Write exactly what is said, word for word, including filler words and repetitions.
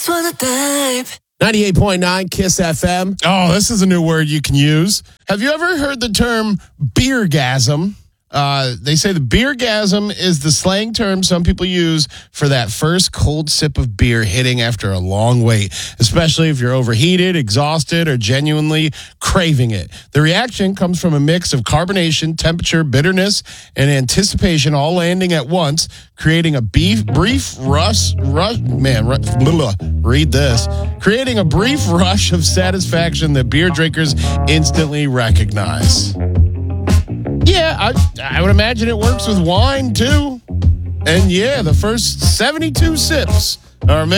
just wanna dive. ninety-eight point nine KISS F M. Oh, this is a new word you can use. Have you ever heard the term beergasm? Uh, they say the beergasm is the slang term some people use for that first cold sip of beer hitting after a long wait, especially if you're overheated, exhausted, or genuinely craving it. The reaction comes from a mix of carbonation, temperature, bitterness, and anticipation all landing at once, creating a beef, brief rush, rush, man, rush, blah, read this, creating a brief rush of satisfaction that beer drinkers instantly recognize. Yeah, I, I would imagine it works with wine, too. And yeah, the first seventy-two sips are